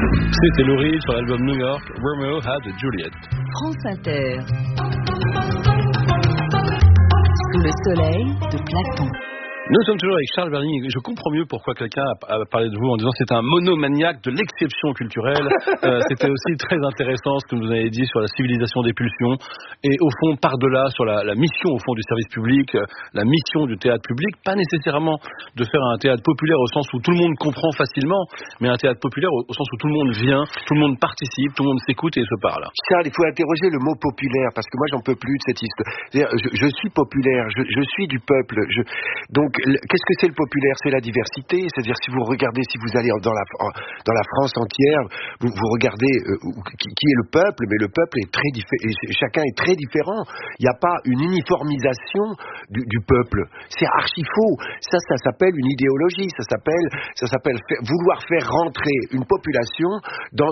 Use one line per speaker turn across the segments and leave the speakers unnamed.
C'était Laurie sur l'album New York, Romeo Had Juliet.
France Inter. Sous le soleil de Platon.
Nous sommes toujours avec Charles Berling. Je comprends mieux pourquoi quelqu'un a parlé de vous en disant que c'est un monomaniaque de l'exception culturelle. C'était aussi très intéressant ce que vous avez dit sur la civilisation des pulsions et au fond par-delà sur la mission au fond du service public, la mission du théâtre public, pas nécessairement de faire un théâtre populaire au sens où tout le monde comprend facilement, mais un théâtre populaire au sens où tout le monde vient, tout le monde participe, tout le monde s'écoute et se parle.
Charles, il faut interroger le mot populaire parce que moi j'en peux plus de cette histoire. C'est-à-dire, je suis populaire, je suis du peuple. Donc qu'est-ce que c'est le populaire? C'est la diversité. C'est-à-dire, si vous regardez, si vous allez dans la France entière, vous regardez qui est le peuple, mais le peuple est très différent. Chacun est très différent. Il n'y a pas une uniformisation du peuple. C'est archi faux. Ça s'appelle une idéologie. Ça s'appelle vouloir faire rentrer une population dans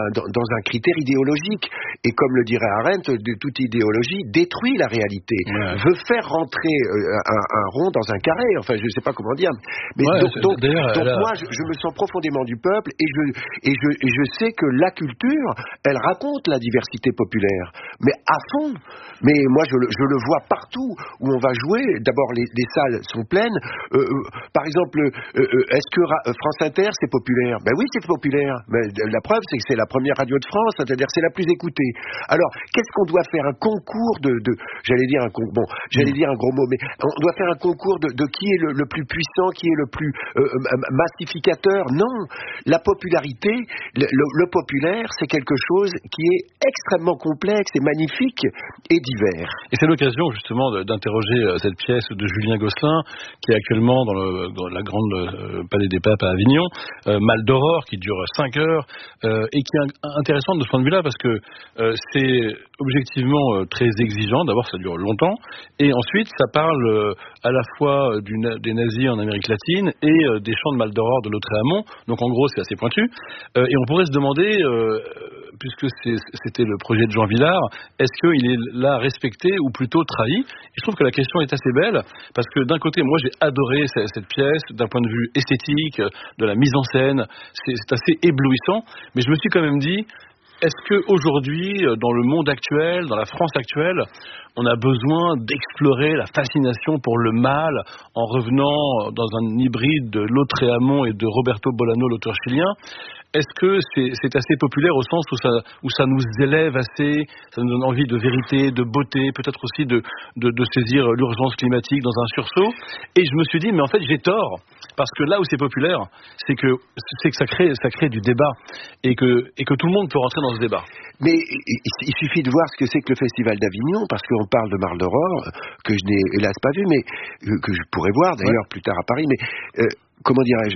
un critère idéologique. Et comme le dirait Arendt, toute idéologie détruit la réalité. Ouais. Veut faire rentrer un rond dans un carré. Enfin, je ne sais pas comment dire. Mais
ouais,
donc moi, je me sens profondément du peuple et je sais que la culture, elle raconte la diversité populaire. Mais à fond. Mais moi, je le vois partout où on va jouer. D'abord, les salles sont pleines. Par exemple, est-ce que France Inter, c'est populaire? Ben oui, c'est populaire. Mais la preuve, c'est que c'est la première radio de France, c'est-à-dire que c'est la plus écoutée. Alors, qu'est-ce qu'on doit faire? Un concours j'allais dire un gros mot, mais on doit faire un concours de qui est le plus puissant, qui est le plus massificateur? Non. La popularité, le populaire, c'est quelque chose qui est extrêmement complexe et magnifique et divers.
Et c'est l'occasion justement d'interroger cette pièce de Julien Gosselin, qui est actuellement dans la grande Palais des Papes à Avignon, Mal d'Aurore, qui dure 5 heures, et qui est intéressante de ce point de vue-là, parce que c'est objectivement très exigeant. D'abord, ça dure longtemps, et ensuite, ça parle à la fois des nazis en Amérique latine et des chants de Mal d'Aurore de Lautréamont. Donc en gros, c'est assez pointu. Et on pourrait se demander, puisque c'était le projet de Jean Vilar, est-ce qu'il est là respecté ou plutôt trahi? Et je trouve que la question est assez belle, parce que d'un côté, moi j'ai adoré cette pièce, d'un point de vue esthétique, de la mise en scène, c'est assez éblouissant, mais je me suis quand même dit, est-ce qu'aujourd'hui, dans le monde actuel, dans la France actuelle, on a besoin d'explorer la fascination pour le mal en revenant dans un hybride de Lautréamont et de Roberto Bolano, l'auteur chilien? Est-ce que c'est assez populaire au sens où ça nous élève assez, ça nous donne envie de vérité, de beauté, peut-être aussi de saisir l'urgence climatique dans un sursaut? Et je me suis dit, mais en fait j'ai tort, parce que là où c'est populaire, c'est que ça crée du débat et que tout le monde peut rentrer dans ce débat.
Mais il suffit de voir ce que c'est que le Festival d'Avignon, parce qu'on parle de Mal d'Aurore, que je n'ai hélas pas vu, mais que je pourrais voir d'ailleurs plus tard à Paris, mais comment dirais-je,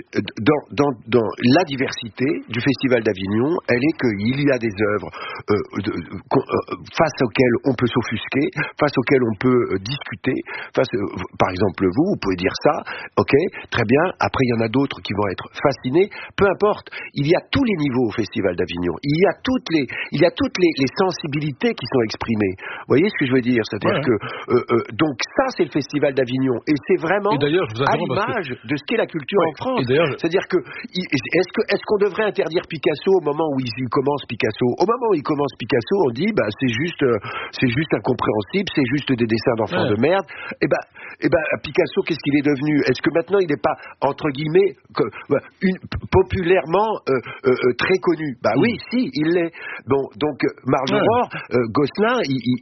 dans la diversité du Festival d'Avignon, elle est qu'il y a des œuvres face auxquelles on peut s'offusquer, face auxquelles on peut discuter. Par exemple, vous pouvez dire ça, ok, très bien. Après, il y en a d'autres qui vont être fascinés. Peu importe. Il y a tous les niveaux au Festival d'Avignon. Il y a toutes les sensibilités qui sont exprimées. Vous voyez ce que je veux dire? C'est-à-dire que donc ça, c'est le Festival d'Avignon, et c'est vraiment à l'image de ce qu'est la culture en France. C'est-à-dire que est-ce qu'on devrait interdire Picasso au moment où il commence Picasso? Au moment où il commence Picasso, on dit c'est juste incompréhensible, c'est juste des dessins d'enfants de merde. Et Picasso, qu'est-ce qu'il est devenu? Est-ce que maintenant il n'est pas entre guillemets populairement très connu? Oui, si, il l'est. Bon, donc Mal d'Aurore, Gosselin,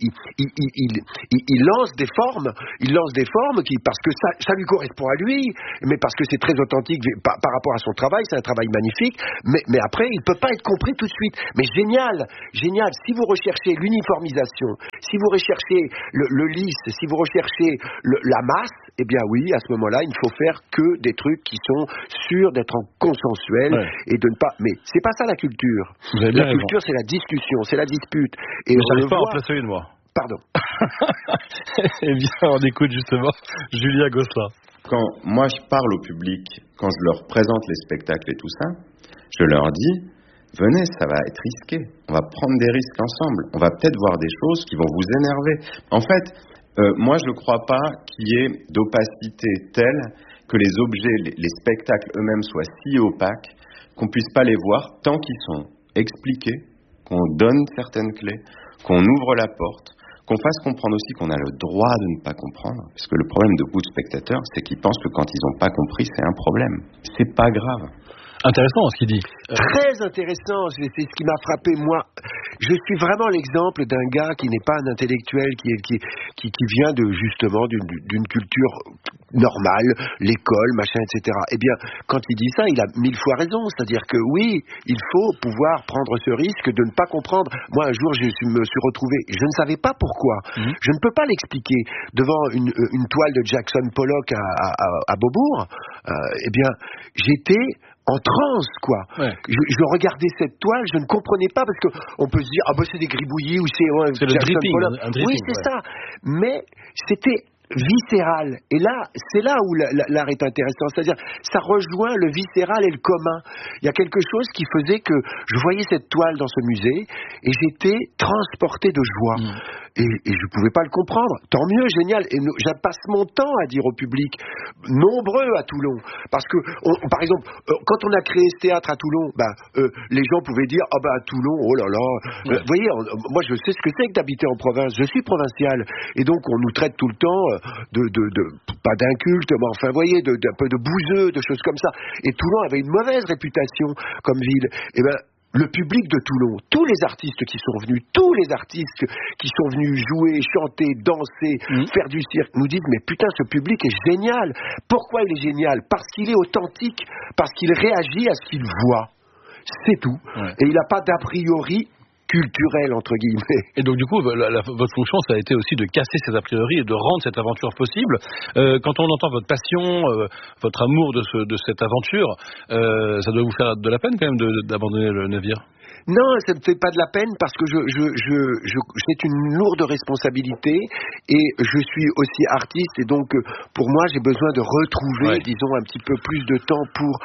il lance des formes, qui, parce que ça lui correspond à lui, mais parce que c'est très authentique par rapport à son travail, c'est un travail magnifique, mais après il peut pas être compris tout de suite. Mais génial, si vous recherchez l'uniformisation, si vous recherchez le lisse, si vous recherchez la masse, eh bien oui, à ce moment-là, il ne faut faire que des trucs qui sont sûrs d'être en consensuel et de ne pas. Mais c'est pas ça la culture. La culture, c'est la discussion, c'est la dispute. Et
on n'arrive pas à en placer une, moi.
Pardon.
Eh bien, on écoute justement Julien Gosselin.
Quand moi je parle au public, quand je leur présente les spectacles et tout ça, je leur dis, venez, ça va être risqué, on va prendre des risques ensemble, on va peut-être voir des choses qui vont vous énerver. En fait, moi je ne crois pas qu'il y ait d'opacité telle que les objets, les spectacles eux-mêmes soient si opaques qu'on puisse pas les voir tant qu'ils sont expliqués, qu'on donne certaines clés, qu'on ouvre la porte, qu'on fasse comprendre aussi qu'on a le droit de ne pas comprendre. Parce que le problème de beaucoup de spectateurs, c'est qu'ils pensent que quand ils n'ont pas compris, c'est un problème. C'est pas grave.
Intéressant ce qu'il dit.
Très intéressant, c'est ce qui m'a frappé. Moi, je suis vraiment l'exemple d'un gars qui n'est pas un intellectuel, qui vient justement d'une culture normale, l'école, machin, etc. Eh bien, quand il dit ça, il a 1000 fois raison. C'est-à-dire que oui, il faut pouvoir prendre ce risque de ne pas comprendre. Moi, un jour, je me suis retrouvé, je ne savais pas pourquoi. Je ne peux pas l'expliquer. Devant une toile de Jackson Pollock à Beaubourg, eh bien, j'étais en transe, quoi.
Ouais.
Je regardais cette toile, je ne comprenais pas, parce qu'on peut se dire, ah ben c'est des gribouillis, ou c'est
le dripping, un dripping.
Oui, c'est ça. Mais c'était viscéral. Et là, c'est là où l'art est intéressant. C'est-à-dire, ça rejoint le viscéral et le commun. Il y a quelque chose qui faisait que je voyais cette toile dans ce musée et j'étais transporté de joie. Et je ne pouvais pas le comprendre. Tant mieux, génial. Et je passe mon temps à dire au public, nombreux à Toulon. Parce que, par exemple, quand on a créé ce théâtre à Toulon, les gens pouvaient dire, ah à Toulon, oh là là. Vous voyez, moi je sais ce que c'est que d'habiter en province. Je suis provincial. Et donc on nous traite tout le temps pas d'inculte, mais enfin, vous voyez, d'un peu de bouseux, de choses comme ça. Et Toulon avait une mauvaise réputation comme ville. Et le public de Toulon, tous les artistes qui sont venus, tous les artistes qui sont venus jouer, chanter, danser, faire du cirque, nous disent, mais putain, ce public est génial. Pourquoi il est génial? Parce qu'il est authentique, parce qu'il réagit à ce qu'il voit. C'est tout. Ouais. Et il n'a pas d'a priori culturel, entre guillemets.
Et donc, du coup, votre fonction, ça a été aussi de casser ces a priori et de rendre cette aventure possible. Quand on entend votre passion, votre amour de cette aventure, ça doit vous faire de la peine, quand même, d'abandonner le navire?
Non, ça ne me fait pas de la peine parce que c'est une lourde responsabilité et je suis aussi artiste et donc pour moi j'ai besoin de retrouver, disons, un petit peu plus de temps pour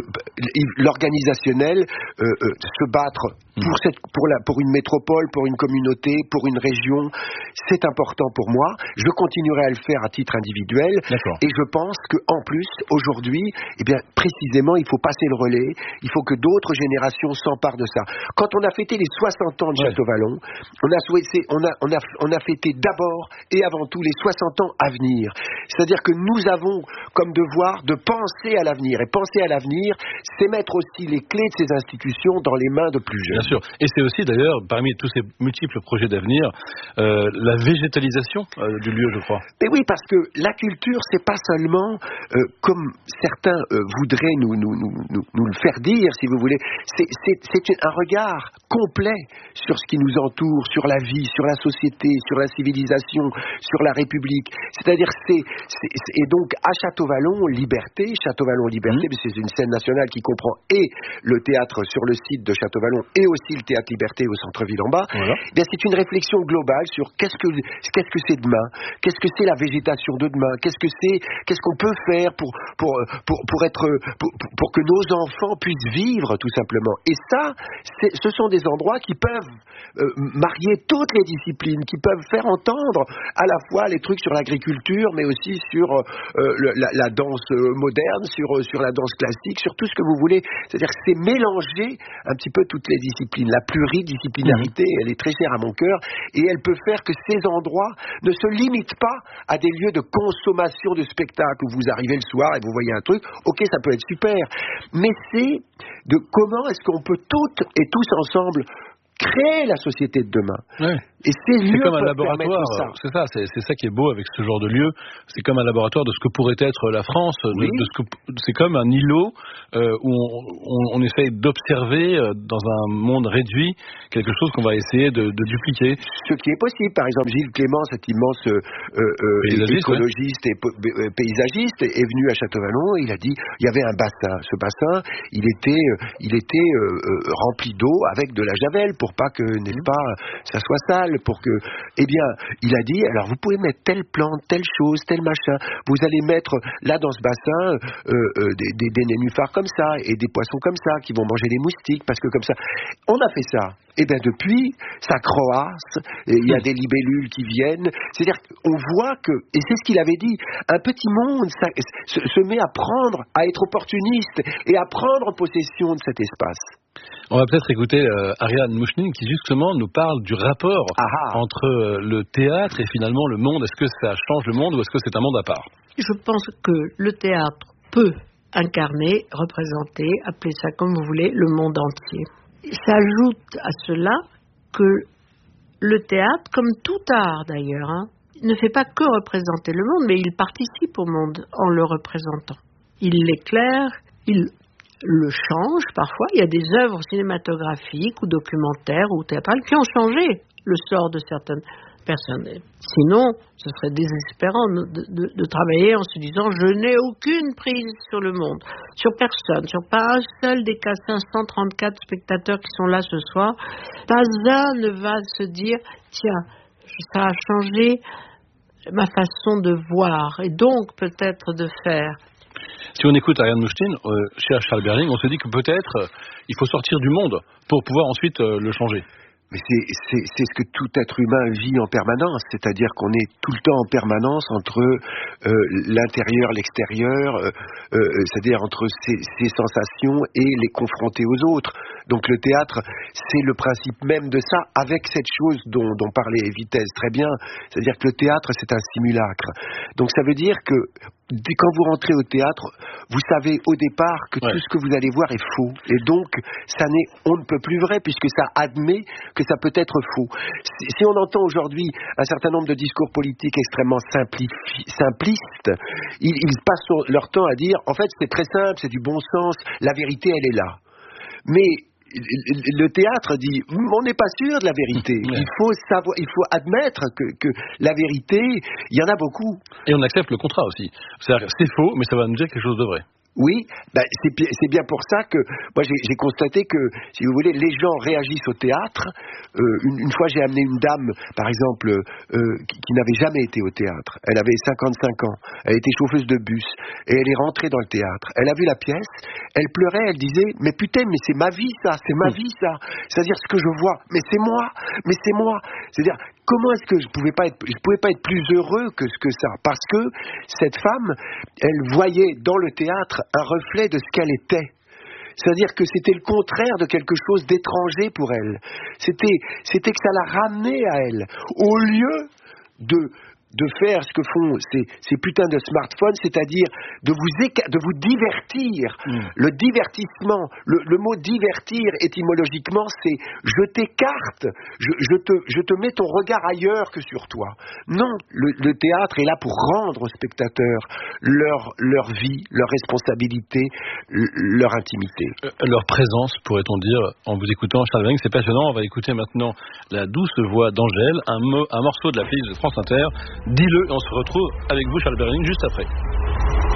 l'organisationnel, se battre pour une métropole, pour une communauté, pour une région. C'est important pour moi. Je continuerai à le faire à titre individuel. Et je pense qu'en plus, aujourd'hui, eh bien, précisément, il faut passer le relais. Il faut que d'autres générations s'emparent de ça. Quand on a fêté les 60 ans de Château Vallon, on a fêté d'abord et avant tout les 60 ans à venir. C'est-à-dire que nous avons comme devoir de penser à l'avenir. Et penser à l'avenir, c'est mettre aussi les clés de ces institutions dans les mains de plus jeunes.
Bien sûr. Et c'est aussi d'ailleurs, parmi tous ces multiples projets d'avenir, la végétalisation du lieu, je crois.
Mais oui, parce que la culture, c'est pas seulement, comme certains voudraient nous le faire dire, si vous voulez, c'est un regard complet sur ce qui nous entoure, sur la vie, sur la société, sur la civilisation, sur la République. C'est-à-dire, et donc, à Château-Vallon, Liberté, mais c'est une scène nationale qui comprend et le théâtre sur le site de Château-Vallon et aussi le théâtre Liberté au centre-ville en bas. Bien, c'est une réflexion globale sur qu'est-ce que c'est demain, qu'est-ce que c'est la végétation de demain, qu'est-ce qu'on peut faire pour que nos enfants puissent vivre tout simplement. Et ça, ce sont des endroits qui peuvent marier toutes les disciplines, qui peuvent faire entendre à la fois les trucs sur l'agriculture, mais aussi sur la danse moderne, sur la danse classique, sur tout ce que vous voulez. C'est-à-dire que c'est mélanger un petit peu toutes les disciplines. La pluridisciplinarité, elle est très chère à mon cœur, et elle peut faire que ces endroits ne se limitent pas à des lieux de consommation de spectacles où vous arrivez le soir et vous voyez un truc. Ok, ça peut être super, mais c'est de comment est-ce qu'on peut toutes et tous ensemble créer la société de demain. Et ces lieux
comme un laboratoire, c'est ça qui est beau avec ce genre de lieu. C'est comme un laboratoire de ce que pourrait être la France. C'est comme un îlot où on essaye d'observer dans un monde réduit quelque chose qu'on va essayer de dupliquer.
Ce qui est possible. Par exemple, Gilles Clément, cet immense écologiste et paysagiste, est venu à Château-Vallon et il a dit il y avait un bassin. Ce bassin, il était rempli d'eau avec de la javel pour pour pas que, n'est-ce pas, ça soit sale, pour que, eh bien, il a dit, alors vous pouvez mettre telle plante, telle chose, tel machin, vous allez mettre là dans ce bassin des nénuphars comme ça et des poissons comme ça qui vont manger les moustiques parce que comme ça, on a fait ça. Et bien depuis, ça croasse, il y a des libellules qui viennent, c'est-à-dire qu'on voit que, et c'est ce qu'il avait dit, un petit monde se met à prendre, à être opportuniste et à prendre possession de cet espace.
On va peut-être écouter Ariane Mouchnine qui justement nous parle du rapport entre le théâtre et finalement le monde. Est-ce que ça change le monde ou est-ce que c'est un monde à part?
Je pense que le théâtre peut incarner, représenter, appelez ça comme vous voulez, le monde entier. S'ajoute à cela que le théâtre, comme tout art d'ailleurs, ne fait pas que représenter le monde, mais il participe au monde en le représentant. Il l'éclaire, il le change parfois. Il y a des œuvres cinématographiques ou documentaires ou théâtrales qui ont changé le sort de certaines personnes. Sinon, ce serait désespérant de travailler en se disant je n'ai aucune prise sur le monde, sur personne, sur pas un seul des 534 spectateurs qui sont là ce soir. Pas un ne va se dire tiens, ça a changé ma façon de voir et donc peut-être de faire.
Si on écoute Ariane Mouchnine, cher Charles Berling, on se dit que peut-être il faut sortir du monde pour pouvoir ensuite le changer.
Mais c'est ce que tout être humain vit en permanence, c'est-à-dire qu'on est tout le temps en permanence entre l'intérieur, l'extérieur, c'est-à-dire entre ses sensations et les confronter aux autres. Donc le théâtre, c'est le principe même de ça, avec cette chose dont parlait Vitesse très bien, c'est-à-dire que le théâtre, c'est un simulacre. Donc ça veut dire que quand vous rentrez au théâtre, vous savez au départ que tout ce que vous allez voir est faux. Et donc, on ne peut plus vrai, puisque ça admet que ça peut être faux. Si on entend aujourd'hui un certain nombre de discours politiques extrêmement simplistes, ils passent leur temps à dire, en fait, c'est très simple, c'est du bon sens, la vérité, elle est là. Mais le théâtre dit, on n'est pas sûr de la vérité. Il faut admettre que la vérité, il y en a beaucoup.
Et on accepte le contrat aussi. C'est-à-dire, c'est faux, mais ça va nous dire quelque chose de vrai.
Oui, c'est bien pour ça que moi j'ai constaté que, si vous voulez, les gens réagissent au théâtre. Une fois j'ai amené une dame, par exemple, qui n'avait jamais été au théâtre. Elle avait 55 ans, elle était chauffeuse de bus, et elle est rentrée dans le théâtre. Elle a vu la pièce, elle pleurait, elle disait « Mais putain, mais c'est ma vie ça, c'est ma vie ça !» C'est-à-dire ce que je vois, mais c'est moi. C'est-à-dire, comment est-ce que je pouvais pas être plus heureux que ça? Parce que cette femme, elle voyait dans le théâtre un reflet de ce qu'elle était. C'est-à-dire que c'était le contraire de quelque chose d'étranger pour elle. C'était que ça la ramenait à elle. Au lieu de faire ce que font ces putains de smartphones, c'est-à-dire de vous divertir. Le divertissement, le mot divertir étymologiquement, c'est je t'écarte, je te mets ton regard ailleurs que sur toi. Non, le théâtre est là pour rendre aux spectateurs leur vie, leur responsabilité, leur intimité.
Leur présence, pourrait-on dire, en vous écoutant, Charles Berling, c'est passionnant. On va écouter maintenant la douce voix d'Angèle, un morceau de la playlist de France Inter. Dis-le, et on se retrouve avec vous, Charles Berling, juste après.